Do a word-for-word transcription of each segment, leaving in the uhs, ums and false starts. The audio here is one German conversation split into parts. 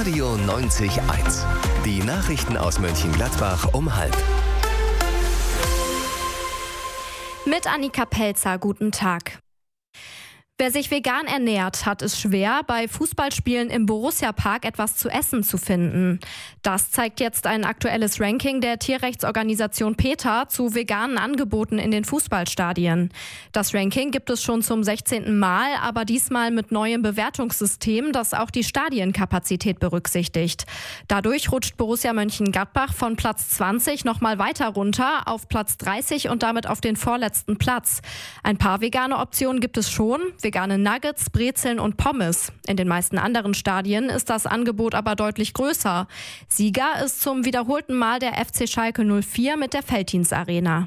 Radio neunzig Komma eins. Die Nachrichten aus Mönchengladbach um halb. Mit Annika Pelzer, guten Tag. Wer sich vegan ernährt, hat es schwer, bei Fußballspielen im Borussia-Park etwas zu essen zu finden. Das zeigt jetzt ein aktuelles Ranking der Tierrechtsorganisation PETA zu veganen Angeboten in den Fußballstadien. Das Ranking gibt es schon zum sechzehnten Mal, aber diesmal mit neuem Bewertungssystem, das auch die Stadienkapazität berücksichtigt. Dadurch rutscht Borussia Mönchengladbach von Platz zwanzig nochmal weiter runter auf Platz dreißig und damit auf den vorletzten Platz. Ein paar vegane Optionen gibt es schon. Vegane Nuggets, Brezeln und Pommes. In den meisten anderen Stadien ist das Angebot aber deutlich größer. Sieger ist zum wiederholten Mal der F C Schalke null vier mit der Veltins-Arena.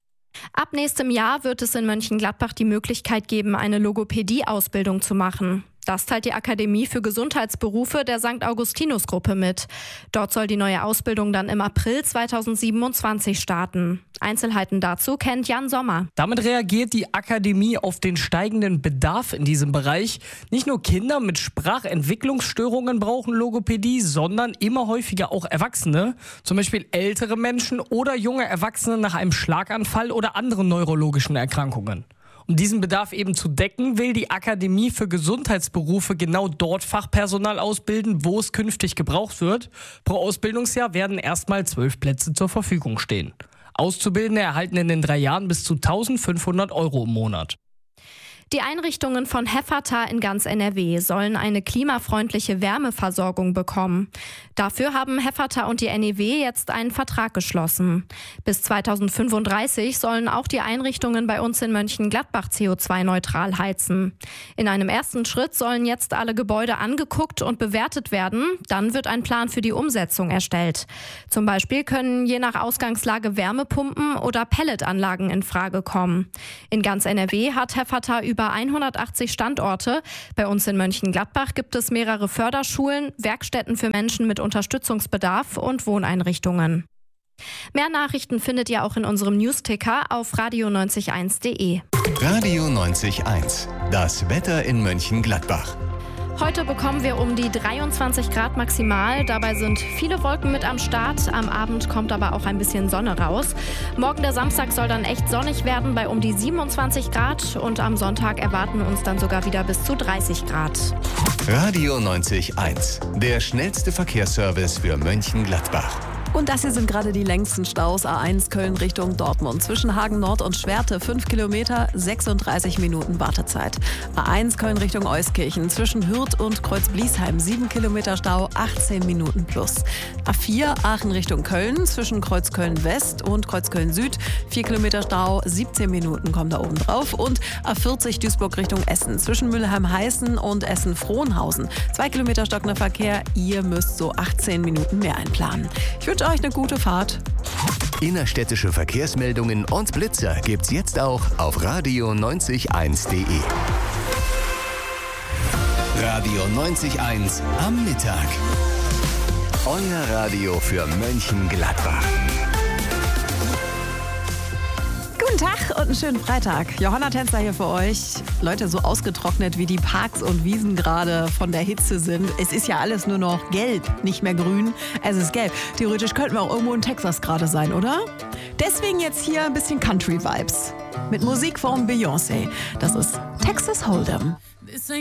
Ab nächstem Jahr wird es in Mönchengladbach die Möglichkeit geben, eine Logopädie-Ausbildung zu machen. Das teilt die Akademie für Gesundheitsberufe der Sankt Augustinus-Gruppe mit. Dort soll die neue Ausbildung dann im April zweitausendsiebenundzwanzig starten. Einzelheiten dazu kennt Jan Sommer. Damit reagiert die Akademie auf den steigenden Bedarf in diesem Bereich. Nicht nur Kinder mit Sprachentwicklungsstörungen brauchen Logopädie, sondern immer häufiger auch Erwachsene. Zum Beispiel ältere Menschen oder junge Erwachsene nach einem Schlaganfall oder anderen neurologischen Erkrankungen. Um diesen Bedarf eben zu decken, will die Akademie für Gesundheitsberufe genau dort Fachpersonal ausbilden, wo es künftig gebraucht wird. Pro Ausbildungsjahr werden erstmal zwölf Plätze zur Verfügung stehen. Auszubildende erhalten in den drei Jahren bis zu eintausendfünfhundert Euro im Monat. Die Einrichtungen von Heffata in ganz N R W sollen eine klimafreundliche Wärmeversorgung bekommen. Dafür haben Heffata und die N E W jetzt einen Vertrag geschlossen. Bis zweitausendfünfunddreißig sollen auch die Einrichtungen bei uns in Mönchengladbach C O zwei neutral heizen. In einem ersten Schritt sollen jetzt alle Gebäude angeguckt und bewertet werden. Dann wird ein Plan für die Umsetzung erstellt. Zum Beispiel können je nach Ausgangslage Wärmepumpen oder Pelletanlagen in Frage kommen. In ganz N R W hat Heffata über hundertachtzig Standorte. Bei uns in Mönchengladbach gibt es mehrere Förderschulen, Werkstätten für Menschen mit Unterstützungsbedarf und Wohneinrichtungen. Mehr Nachrichten findet ihr auch in unserem Newsticker auf radio neunzig Komma eins punkt de. Radio neunzig Komma eins. Das Wetter in Mönchengladbach. Heute bekommen wir um die dreiundzwanzig Grad maximal. Dabei sind viele Wolken mit am Start. Am Abend kommt aber auch ein bisschen Sonne raus. Morgen der Samstag soll dann echt sonnig werden bei um die siebenundzwanzig Grad. Und am Sonntag erwarten uns dann sogar wieder bis zu dreißig Grad. Radio neunzig Komma eins. Der schnellste Verkehrsservice für Mönchengladbach. Und das hier sind gerade die längsten Staus. A eins Köln Richtung Dortmund. Zwischen Hagen Nord und Schwerte fünf Kilometer, sechsunddreißig Minuten Wartezeit. A eins Köln Richtung Euskirchen. Zwischen Hürth und Kreuz-Bliesheim sieben Kilometer Stau, achtzehn Minuten plus. A vier Aachen Richtung Köln. Zwischen Kreuzköln West und Kreuzköln Süd vier Kilometer Stau, siebzehn Minuten kommen da oben drauf. Und A vierzig Duisburg Richtung Essen. Zwischen Mülheim-Heißen und Essen-Frohnhausen zwei Kilometer stockender Verkehr. Ihr müsst so achtzehn Minuten mehr einplanen. Ich wünsche euch eine gute Fahrt. Innerstädtische Verkehrsmeldungen und Blitzer gibt's jetzt auch auf radio neunzig Komma eins punkt de. Radio neunzig Komma eins am Mittag. Euer Radio für Mönchengladbach. Guten Tag und einen schönen Freitag. Johanna Tänzer hier für euch. Leute, so ausgetrocknet wie die Parks und Wiesen gerade von der Hitze sind. Es ist ja alles nur noch gelb, nicht mehr grün. Es ist gelb. Theoretisch könnten wir auch irgendwo in Texas gerade sein, oder? Deswegen jetzt hier ein bisschen Country-Vibes. Mit Musik von Beyoncé. Das ist Texas Hold'em.